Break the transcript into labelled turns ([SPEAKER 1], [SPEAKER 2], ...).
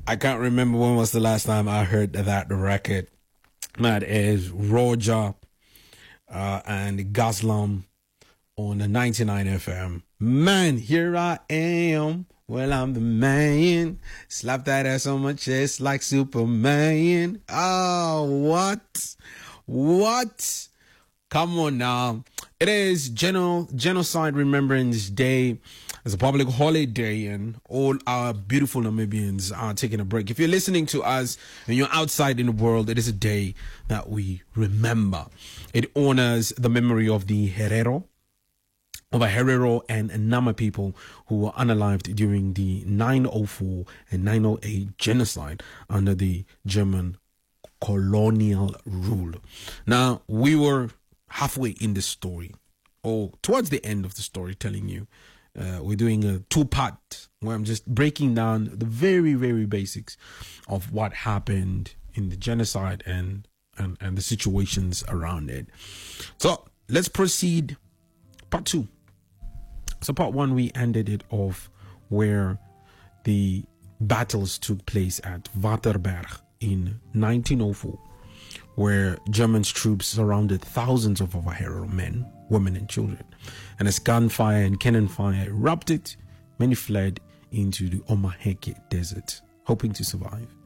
[SPEAKER 1] I can't remember when was the last time I heard that record. That is Roger and Gazlam on the 99 FM. Man, here I am. Well, I'm the man. Slap that ass on my chest like Superman. Oh, what? What? Come on now. It is Genocide Remembrance Day. It's a public holiday and all our beautiful Namibians are taking a break. If you're listening to us and you're outside in the world, it is a day that we remember. It honors the memory of the Herero and Nama people who were unalived during the 904 and 908 genocide under the German colonial rule. Now, we were halfway in the story, or towards the end of the story, telling you we're doing a two-part where I'm just breaking down the very, very basics of what happened in the genocide and the situations around it. So let's proceed. Part two. So part one, we ended it off where the battles took place at Waterberg in 1904, where German troops surrounded thousands of our hero men, women and children. And as gunfire and cannon fire erupted, many fled into the Omaheke desert, hoping to survive.